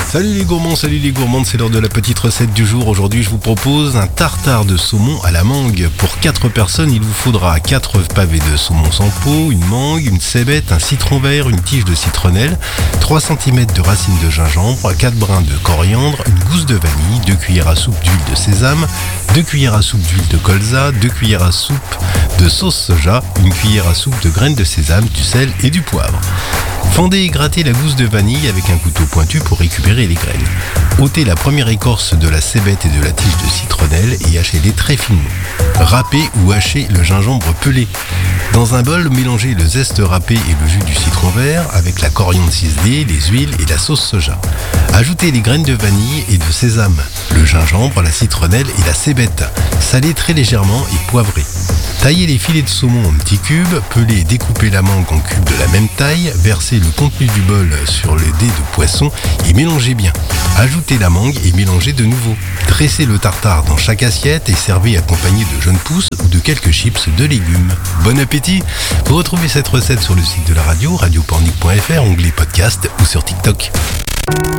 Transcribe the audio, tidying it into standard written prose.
Salut les gourmands, salut les gourmandes, c'est l'heure de la petite recette du jour. Aujourd'hui, je vous propose un tartare de saumon à la mangue. Pour 4 personnes, il vous faudra 4 pavés de saumon sans peau, une mangue, une cébette, un citron vert, une tige de citronnelle, 3 cm de racines de gingembre, 4 brins de coriandre, une gousse de vanille, 2 cuillères à soupe d'huile de sésame, 2 cuillères à soupe d'huile de colza, 2 cuillères à soupe de sauce soja, une cuillère à soupe de graines de sésame, du sel et du poivre. Fendez et grattez la gousse de vanille avec un couteau pointu pour récupérer les graines. Ôtez la première écorce de la cébette et de la tige de citronnelle et hachez-les très finement. Râpez ou hachez le gingembre pelé. Dans un bol, mélangez le zeste râpé et le jus du citron vert avec la coriandre ciselée, les huiles et la sauce soja. Ajoutez les graines de vanille et de sésame, le gingembre, la citronnelle et la cébette. Salez très légèrement et poivrez. Taillez les filets de saumon en petits cubes, pelez et découpez la mangue en cubes de la même taille, versez le contenu du bol sur le dés de poisson et mélangez bien. Ajoutez la mangue et mélangez de nouveau. Dressez le tartare dans chaque assiette et servez accompagné de jaunes pousses ou de quelques chips de légumes. Bon appétit! Vous retrouvez cette recette sur le site de la radio, radiopornic.fr, onglet podcast ou sur TikTok.